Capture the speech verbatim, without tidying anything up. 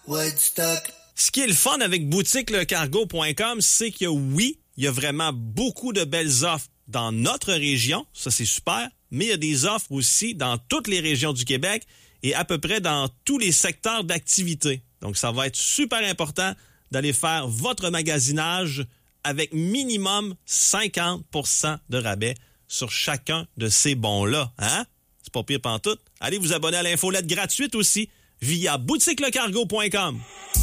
Woodstock. Ce qui est le fun avec boutique le cargo point com, c'est que oui, il y a vraiment beaucoup de belles offres dans notre région, ça c'est super, mais il y a des offres aussi dans toutes les régions du Québec et à peu près dans tous les secteurs d'activité. Donc ça va être super important d'aller faire votre magasinage avec minimum cinquante pour cent de rabais sur chacun de ces bons-là. Hein? C'est pas pire pantoute. Allez vous abonner à l'infolette gratuite aussi via boutique le cargo point com.